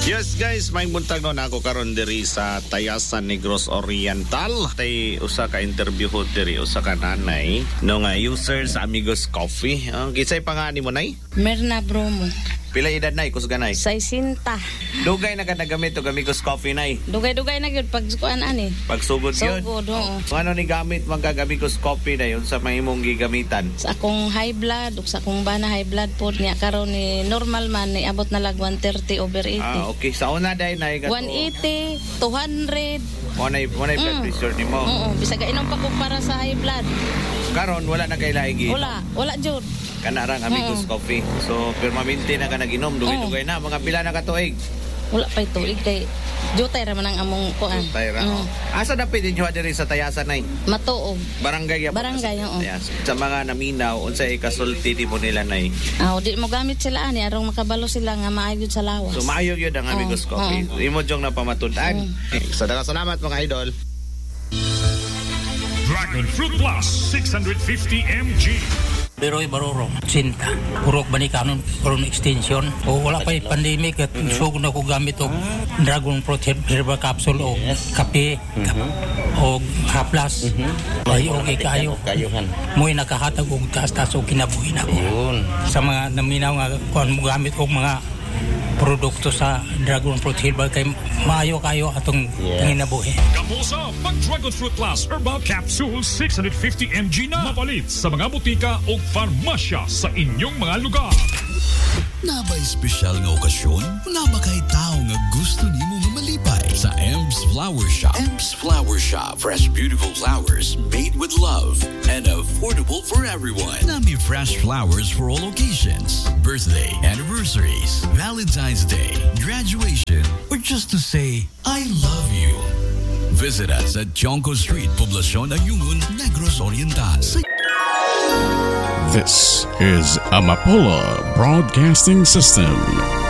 Yes guys, may buntag no ako karon diri sa Tayasan Negros Oriental. Tay usa ka interview ho diri usa ka nanay no nga user sa Amigos Coffee. Kisay pangani mo nay? Merna Bromo. Pila edad nay kusganay? 60. Dugay na ka nagamit og Amigos Coffee nay. Dugay-dugay na gyud pag kuan ani. Pagsugod gyud. Sugod, oo. Ano ni gamit man kag Amigos Coffee na yun sa mahimong gigamitan? Sa akong high blood ug sa akong bana high blood pod niya karon ni normal man ni abot na lag 130 over 80. Okay, sa una day nay kato. 180, 200. Monay blood pressure nimo. Oo, bisag inom pa ko para sa high blood. Karon wala na kay laigi. Wala jud. Kana rang Amigos Coffee. So permanente na ka naginom, dugay-dugay na mga pila na ka tuig. Wala pa tuig kay jutay ra man ang among kuan. Jutay ra. Asa na pwede nyo diri sa Tayasan nay? Matuog. Barangay ya. Barangay oo. Sa mga naminaw unsay kasulti di mo nila nay? Di mo gamit sila ani arong makabalo sila nga maayo sa lawas. So maayo gyud ang Amigos Coffee. Imo jong napamatud-an. Salamat mga idol. Dragon Fruit Plus 650 mg. Pero Baroro, Sinta. Purok Banikanon, Purok Extension. O wala pa yung pandemic at sugod na ko gamit o Dragon Fruit Herbal Capsule o kape o haplas. Ay, okay kayo. Mo'y nakahatag o taas-taas o kinabuhin ako. Sa mga naminaw nga kung mo gamit o mga produkto sa Dragon Fruit Herbal kay maayo kayo atong nginabuhi. Kamusa pag Dragon Fruit Plus Herbal Capsule 650 mg na mapalit sa mga butika o farmasya sa inyong mga lugar. Nabay espesyal nga okasyon, nabakay tao nga gusto nimo nga malipay sa Ems Flower Shop. Ems Flower Shop, fresh beautiful flowers made with love and affordable for everyone. Nami fresh flowers for all occasions, birthday, anniversaries, Valentine's Day, graduation, or just to say, I love you. Visit us at Jonco Street, Poblacion Ayungun, Negros Oriental. This is Amapola Broadcasting System.